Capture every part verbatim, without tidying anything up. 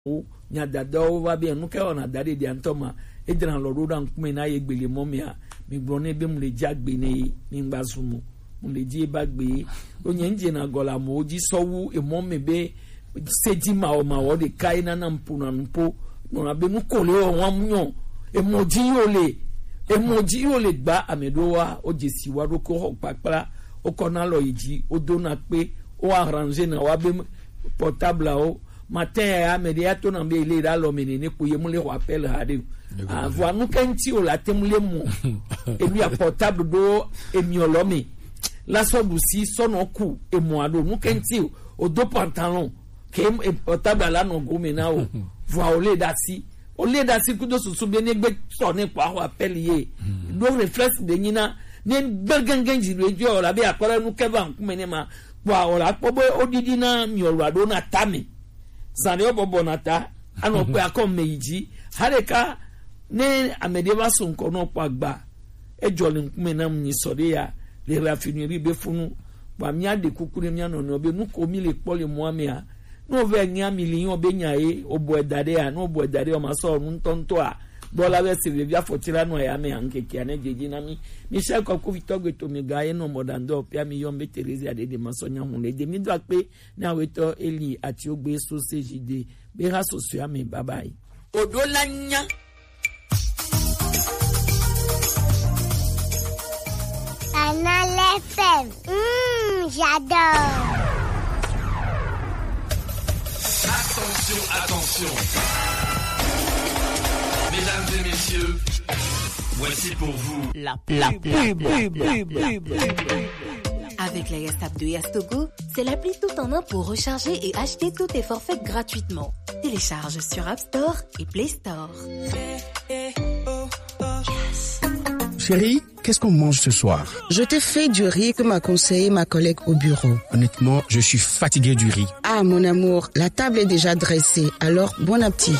o nya dada o va bien nuke ona dade di antoma edran loro dan kuma na ye gbele momia mi gbone be mu le jagbe ni ni ngbazumu mu le ji ba gbe o nya nje na gola mo oji sowu e momme be seji ma o ma o de kai na na mpu na mpu no na be nu kole o wan nyo e moji yo le e moji yo le gba amedowa o jesi wa ro ko ho papara o kona lo yiji o do na pe o arranger na wa be portable o matin ya mediato na be ile da lo menene ko ye mu le rappel hade avoir nous kenti o la temule mu e mi portable do e mi olomi la so busi so no ku e mu ado nous kenti o do pantalon ke e portable la no go me na o voir o le dasi o le dasi ku do susu be ne gbe so ne pa rappel ye do reflex de nyina ne bergangan ji le jo la be akora nu keba ku me ne ma wa o la po bo odidi na mi o ado na tami sani o bobo nata ano pe akon meiji hareka ne amedeva sonko no pagba ejoli nkume na mni sore ya le rafineri be funu ba mi ade kukure mi ano no be nu ko mi le pole moame a no ve nya million be nya e obo edade a no obo edade o ma so nu ntonto a bola be se via fotira no ya me ankeke ane jeji na mi mi se ko ko vitogo to mi gae no modando pia mi yombe Teresa de de masonya hu le de mi do pe na weto eli ati ogbe so sejide be ha so so ame babai odolanya Canal F M. Mmh, j'adore. Attention, attention. Mesdames et messieurs, voici pour vous la pub. Avec la YesApp de YesTogo, c'est l'appli tout en un pour recharger et acheter tous tes forfaits gratuitement. Télécharge sur App Store et Play Store. Chérie, qu'est-ce qu'on mange ce soir? Je t'ai fait du riz que m'a conseillé ma collègue au bureau. Honnêtement, je suis fatigué du riz. Ah, mon amour, la table est déjà dressée, alors bon appétit.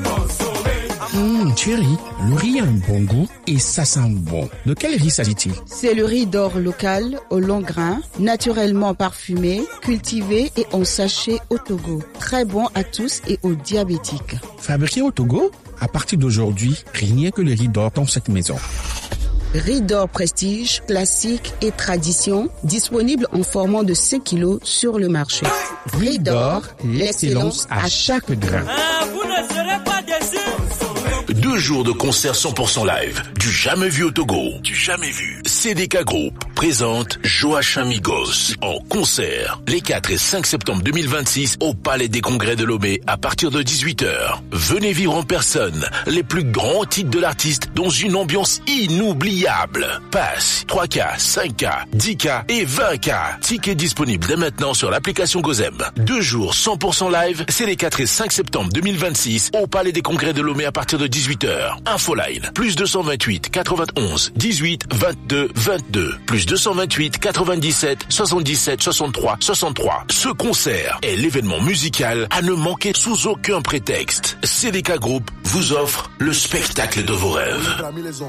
Hum, chérie, le riz a un bon goût et ça sent bon. De quel riz s'agit-il? C'est le riz d'or local, au long grain, naturellement parfumé, cultivé et en sachet au Togo. Très bon à tous et aux diabétiques. Fabriqué au Togo? À partir d'aujourd'hui, rien que le riz d'or dans cette maison. Riz d'or prestige, classique et tradition, disponible en format de cinq kilos sur le marché. Riz d'or, l'excellence à chaque grain. Ah, vous ne serez pas déçus. deux jours de concert cent pour cent live, du jamais vu au Togo, du jamais vu. C D K Group présente Joachim Migos en concert les quatre et cinq septembre deux mille vingt-six au Palais des Congrès de Lomé à partir de dix-huit heures. Venez vivre en personne les plus grands titres de l'artiste dans une ambiance inoubliable. Passe trois K, cinq K, dix K et vingt K. Tickets disponibles dès maintenant sur l'application Gozem. Deux jours cent pour cent live, c'est les quatre et cinq septembre deux mille vingt-six au Palais des Congrès de Lomé à partir de dix-huit heures. Infoline, plus deux cent vingt-huit, quatre-vingt-onze, dix-huit, vingt-deux, vingt-deux, plus deux cent vingt-huit, quatre-vingt-dix-sept, soixante-dix-sept, soixante-trois, soixante-trois. Ce concert est l'événement musical à ne manquer sous aucun prétexte. C D K Group vous offre le spectacle de vos rêves.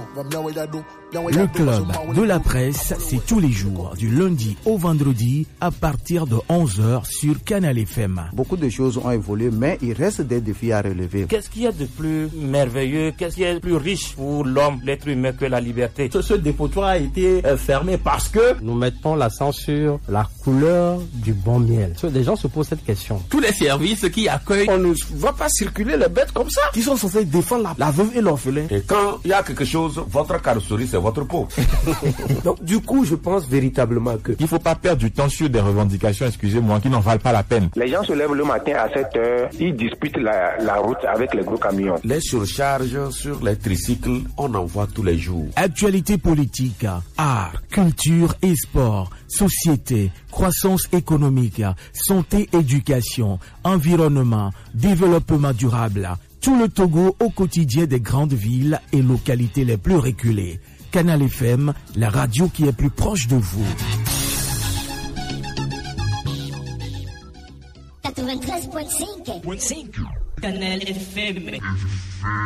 Le club de la presse, c'est tous les jours, du lundi au vendredi, à partir de onze heures sur Canal F M. Beaucoup de choses ont évolué, mais il reste des défis à relever. Qu'est-ce qu'il y a de plus merveilleux, qu'est-ce qu'il y a de plus riche pour l'homme, l'être humain que la liberté? Ce, ce dépotoir a été euh, fermé parce que nous mettons l'accent sur la couleur du bon miel. Les gens se posent cette question. Tous les services qui accueillent, on ne va pas circuler les bêtes comme ça, qui sont censés défendre la, la veuve et l'orphelin. Et quand il y a quelque chose, votre carrosserie, c'est votre peau. Donc du coup, je pense véritablement que il ne faut pas perdre du temps sur des revendications, excusez-moi, qui n'en valent pas la peine. Les gens se lèvent le matin à sept heures, ils disputent la, la route avec les gros camions. Les surcharges sur les tricycles, on en voit tous les jours. Actualité politique, art, culture et sport, société, croissance économique, santé, éducation, environnement, développement durable. Tout le Togo au quotidien des grandes villes et localités les plus reculées. Canal F M, la radio qui est plus proche de vous. quatre-vingt-treize virgule cinq. Canal F M.